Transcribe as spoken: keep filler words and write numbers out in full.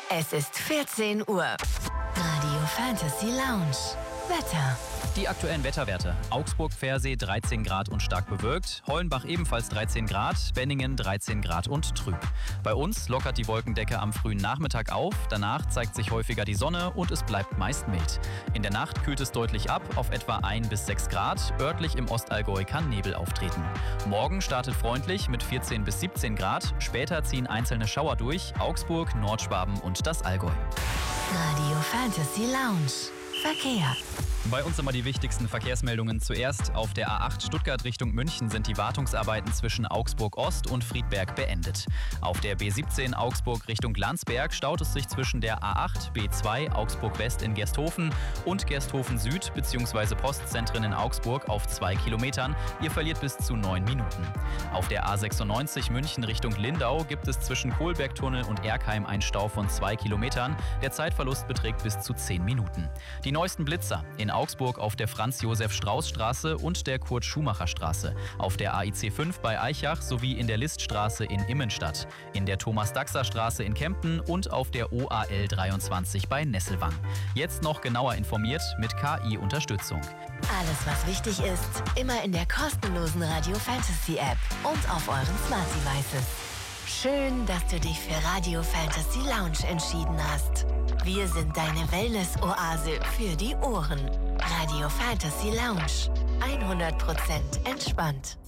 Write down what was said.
Es ist vierzehn Uhr. Radio Fantasy Lounge. Wetter. Die aktuellen Wetterwerte. Augsburg-Pfersee dreizehn Grad und stark bewölkt, Hollenbach ebenfalls dreizehn Grad, Benningen dreizehn Grad und trüb. Bei uns lockert die Wolkendecke am frühen Nachmittag auf, danach zeigt sich häufiger die Sonne und es bleibt meist mild. In der Nacht kühlt es deutlich ab auf etwa ein bis sechs Grad, örtlich im Ostallgäu kann Nebel auftreten. Morgen startet freundlich mit vierzehn bis siebzehn Grad, später ziehen einzelne Schauer durch, Augsburg, Nordschwaben und das Allgäu. Radio Fantasy Lounge. Verkehr. Bei uns immer die wichtigsten Verkehrsmeldungen. Zuerst auf der A acht Stuttgart Richtung München sind die Wartungsarbeiten zwischen Augsburg Ost und Friedberg beendet. Auf der B siebzehn Augsburg Richtung Landsberg staut es sich zwischen der A acht B zwei Augsburg West in Gersthofen und Gersthofen Süd bzw. Postzentren in Augsburg auf zwei Kilometern. Ihr verliert bis zu neun Minuten. Auf der A sechsundneunzig München Richtung Lindau gibt es zwischen Kohlbergtunnel und Erkheim einen Stau von zwei Kilometern. Der Zeitverlust beträgt bis zu zehn Minuten. Die neuesten Blitzer in Augsburg auf der Franz-Josef-Strauß-Straße und der Kurt-Schumacher-Straße, auf der A I C fünf bei Aichach sowie in der Liststraße in Immenstadt, in der Thomas-Daxer-Straße in Kempten und auf der O A L dreiundzwanzig bei Nesselwang. Jetzt noch genauer informiert mit K I-Unterstützung. Alles, was wichtig ist, immer in der kostenlosen Radio Fantasy App und auf euren Smart Devices. Schön, dass du dich für Radio Fantasy Lounge entschieden hast. Wir sind deine Wellness-Oase für die Ohren. Radio Fantasy Lounge. hundert Prozent entspannt.